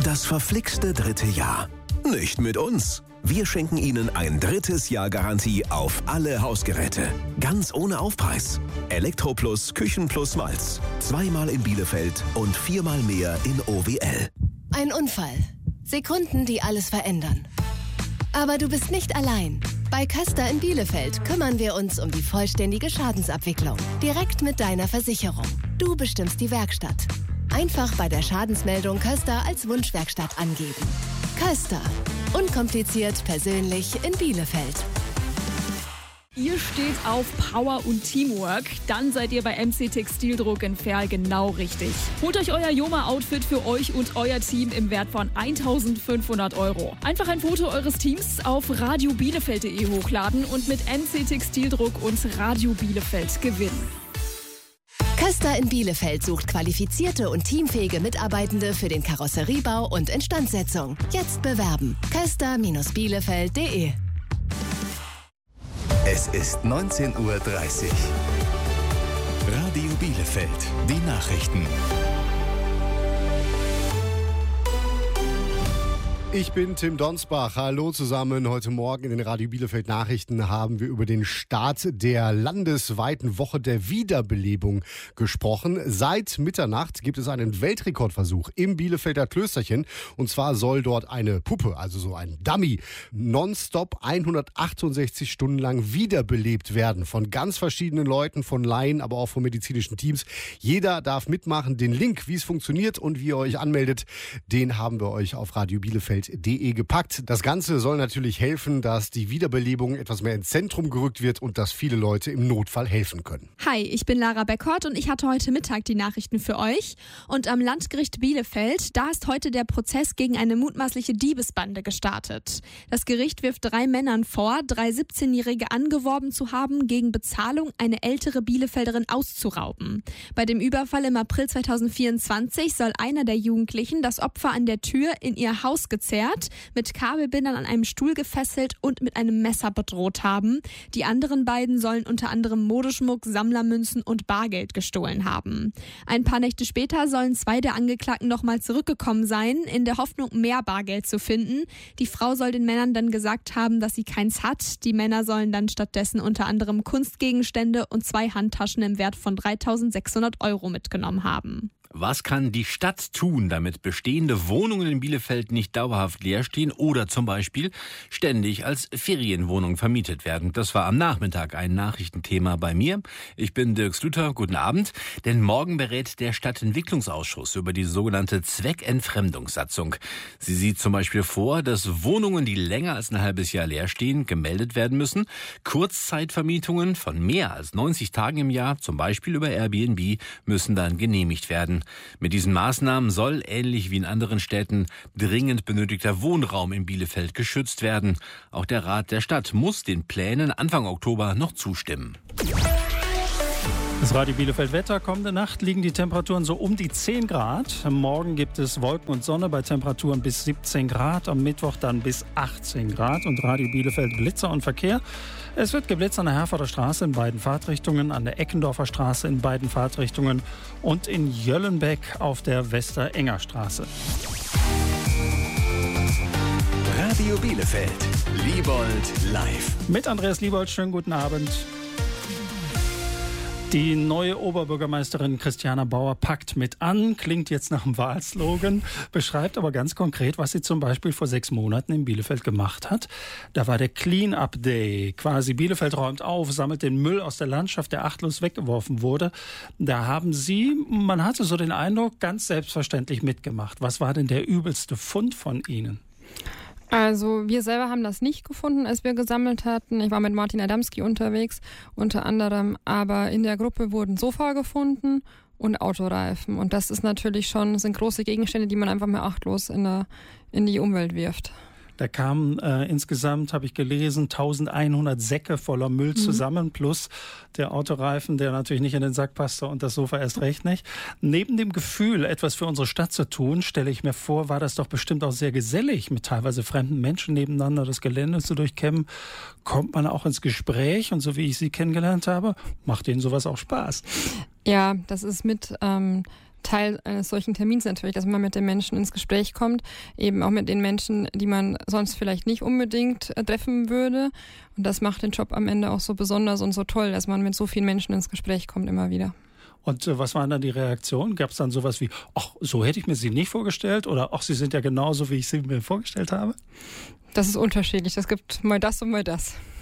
Das verflixte 3. Jahr. Nicht mit uns. Wir schenken Ihnen ein 3. Jahr Garantie auf alle Hausgeräte. Ganz ohne Aufpreis. Elektroplus, Küchenplus Malz. 2-mal in Bielefeld und 4-mal mehr in OWL. Ein Unfall. Sekunden, die alles verändern. Aber du bist nicht allein. Bei Köster in Bielefeld kümmern wir uns um die vollständige Schadensabwicklung. Direkt mit deiner Versicherung. Du bestimmst die Werkstatt. Einfach bei der Schadensmeldung Köster als Wunschwerkstatt angeben. Köster. Unkompliziert, persönlich in Bielefeld. Ihr steht auf Power und Teamwork, dann seid ihr bei MC Textildruck in Verl genau richtig. Holt euch euer Joma-Outfit für euch und euer Team im Wert von 1.500 €. Einfach ein Foto eures Teams auf radiobielefeld.de hochladen und mit MC Textildruck und Radio Bielefeld gewinnen. Köster in Bielefeld sucht qualifizierte und teamfähige Mitarbeitende für den Karosseriebau und Instandsetzung. Jetzt bewerben. köster-bielefeld.de. Es ist 19:30 Uhr. Radio Bielefeld, die Nachrichten. Ich bin Tim Donsbach. Hallo zusammen. Heute Morgen in den Radio Bielefeld Nachrichten haben wir über den Start der landesweiten Woche der Wiederbelebung gesprochen. Seit Mitternacht gibt es einen Weltrekordversuch im Bielefelder Klösterchen. Und zwar soll dort eine Puppe, also so ein Dummy, nonstop 168 Stunden lang wiederbelebt werden. Von ganz verschiedenen Leuten, von Laien, aber auch von medizinischen Teams. Jeder darf mitmachen. Den Link, wie es funktioniert und wie ihr euch anmeldet, den haben wir euch auf radiobielefeld.de gepackt. Das Ganze soll natürlich helfen, dass die Wiederbelebung etwas mehr ins Zentrum gerückt wird und dass viele Leute im Notfall helfen können. Hi, ich bin Lara Beckert und ich hatte heute Mittag die Nachrichten für euch. Und am Landgericht Bielefeld, da ist heute der Prozess gegen eine mutmaßliche Diebesbande gestartet. Das Gericht wirft 3 Männern vor, 3 17-Jährige angeworben zu haben, gegen Bezahlung eine ältere Bielefelderin auszurauben. Bei dem Überfall im April 2024 soll einer der Jugendlichen das Opfer an der Tür in ihr Haus gezerrt, mit Kabelbindern an einem Stuhl gefesselt und mit einem Messer bedroht haben. Die anderen beiden sollen unter anderem Modeschmuck, Sammlermünzen und Bargeld gestohlen haben. Ein paar Nächte später sollen 2 der Angeklagten nochmal zurückgekommen sein, in der Hoffnung, mehr Bargeld zu finden. Die Frau soll den Männern dann gesagt haben, dass sie keins hat. Die Männer sollen dann stattdessen unter anderem Kunstgegenstände und 2 Handtaschen im Wert von 3.600 € mitgenommen haben. Was kann die Stadt tun, damit bestehende Wohnungen in Bielefeld nicht dauerhaft leer stehen oder zum Beispiel ständig als Ferienwohnungen vermietet werden? Das war am Nachmittag ein Nachrichtenthema bei mir. Ich bin Dirk Slüter, guten Abend. Denn morgen berät der Stadtentwicklungsausschuss über die sogenannte Zweckentfremdungssatzung. Sie sieht zum Beispiel vor, dass Wohnungen, die länger als ein halbes Jahr leer stehen, gemeldet werden müssen. Kurzzeitvermietungen von mehr als 90 Tagen im Jahr, zum Beispiel über Airbnb, müssen dann genehmigt werden. Mit diesen Maßnahmen soll, ähnlich wie in anderen Städten, dringend benötigter Wohnraum in Bielefeld geschützt werden. Auch der Rat der Stadt muss den Plänen Anfang Oktober noch zustimmen. Das Radio Bielefeld Wetter. Kommende Nacht liegen die Temperaturen so um die 10 Grad. Morgen gibt es Wolken und Sonne bei Temperaturen bis 17 Grad. Am Mittwoch dann bis 18 Grad. Und Radio Bielefeld Blitzer und Verkehr. Es wird geblitzt an der Herforder Straße in beiden Fahrtrichtungen, an der Eckendorfer Straße in beiden Fahrtrichtungen und in Jöllenbeck auf der Westerenger Straße. Radio Bielefeld. Liebold live. Mit Andreas Liebold, schönen guten Abend. Die neue Oberbürgermeisterin Christiana Bauer packt mit an, klingt jetzt nach einem Wahlslogan, beschreibt aber ganz konkret, was sie zum Beispiel vor 6 Monaten in Bielefeld gemacht hat. Da war der Clean-Up Day, quasi Bielefeld räumt auf, sammelt den Müll aus der Landschaft, der achtlos weggeworfen wurde. Da haben Sie, man hatte so den Eindruck, ganz selbstverständlich mitgemacht. Was war denn der übelste Fund von Ihnen? Also wir selber haben das nicht gefunden, als wir gesammelt hatten. Ich war mit Martin Adamski unterwegs, unter anderem. Aber in der Gruppe wurden Sofa gefunden und Autoreifen. Und das ist natürlich schon, sind große Gegenstände, die man einfach mal achtlos in die Umwelt wirft. Da kamen insgesamt, habe ich gelesen, 1100 Säcke voller Müll zusammen, plus der Autoreifen, der natürlich nicht in den Sack passte und das Sofa erst recht nicht. Neben dem Gefühl, etwas für unsere Stadt zu tun, stelle ich mir vor, war das doch bestimmt auch sehr gesellig, mit teilweise fremden Menschen nebeneinander das Gelände zu durchkämmen. Kommt man auch ins Gespräch und so wie ich Sie kennengelernt habe, macht Ihnen sowas auch Spaß? Ja, das ist mit Teil eines solchen Termins natürlich, dass man mit den Menschen ins Gespräch kommt, eben auch mit den Menschen, die man sonst vielleicht nicht unbedingt treffen würde. Und das macht den Job am Ende auch so besonders und so toll, dass man mit so vielen Menschen ins Gespräch kommt immer wieder. Und was waren dann die Reaktionen? Gab es dann sowas wie, ach, so hätte ich mir Sie nicht vorgestellt oder ach, Sie sind ja genauso, wie ich Sie mir vorgestellt habe? Das ist unterschiedlich. Es gibt mal das und mal das.